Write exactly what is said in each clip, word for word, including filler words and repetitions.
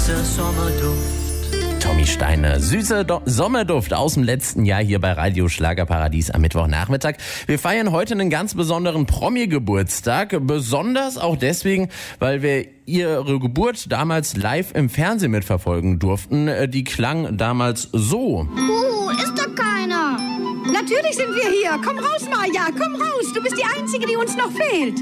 süßer Sommerduft. Tommy Steiner, süßer Do- Sommerduft aus dem letzten Jahr hier bei Radio Schlagerparadies am Mittwochnachmittag. Wir feiern heute einen ganz besonderen Promi-Geburtstag, besonders auch deswegen, weil wir ihre Geburt damals live im Fernsehen mitverfolgen durften. Die klang damals so. Uh, ist da keiner? Natürlich sind wir hier. Komm raus, Maja, komm raus. Du bist die Einzige, die uns noch fehlt.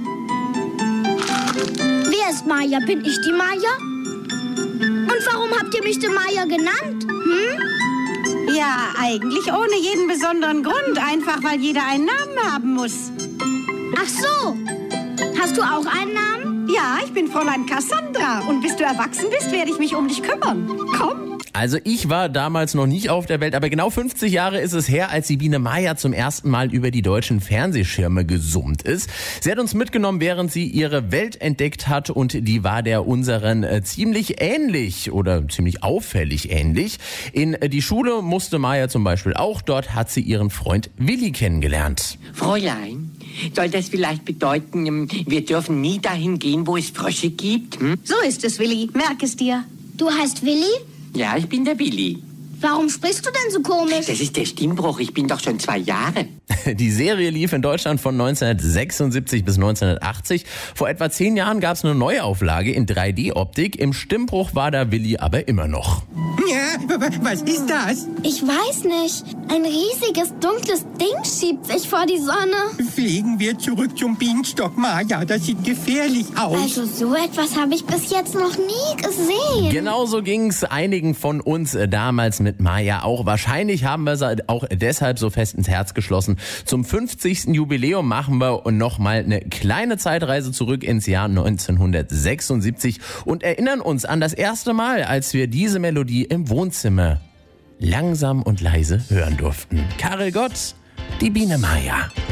Wer ist Maja? Bin ich die Maja? Und warum habt ihr mich die Maja genannt? Hm? Ja, eigentlich ohne jeden besonderen Grund. Einfach, weil jeder einen Namen haben muss. Ach so. Hast du auch einen Namen? Ja, ich bin Fräulein Cassandra. Und bis du erwachsen bist, werde ich mich um dich kümmern. Komm. Also ich war damals noch nicht auf der Welt, aber genau fünfzig Jahre ist es her, als die Biene Maja zum ersten Mal über die deutschen Fernsehschirme gesummt ist. Sie hat uns mitgenommen, während sie ihre Welt entdeckt hat, und die war der unseren äh, ziemlich ähnlich oder ziemlich auffällig ähnlich. In äh, die Schule musste Maja zum Beispiel auch, dort hat sie ihren Freund Willi kennengelernt. Fräulein, soll das vielleicht bedeuten, wir dürfen nie dahin gehen, wo es Frösche gibt? Hm? So ist es, Willi. Merk es dir. Du heißt Willi? Ja, ich bin der Willi. Warum sprichst du denn so komisch? Das ist der Stimmbruch, ich bin doch schon zwei Jahre. Die Serie lief in Deutschland von neunzehnhundertsechsundsiebzig bis neunzehnhundertachtzig. Vor etwa zehn Jahren gab es eine Neuauflage in drei D Optik. Im Stimmbruch war da Willi aber immer noch. Ja, was ist das? Ich weiß nicht. Ein riesiges, dunkles Ding schiebt sich vor die Sonne. Fliegen wir zurück zum Bienenstock, Maja. Das sieht gefährlich aus. Also so etwas habe ich bis jetzt noch nie gesehen. Genauso ging's einigen von uns äh, damals mit Maja auch. Wahrscheinlich haben wir sie auch deshalb so fest ins Herz geschlossen. Zum fünfzigsten Jubiläum machen wir nochmal eine kleine Zeitreise zurück ins Jahr neunzehnhundertsechsundsiebzig und erinnern uns an das erste Mal, als wir diese Melodie im Wohnzimmer langsam und leise hören durften. Karel Gott, die Biene Maja.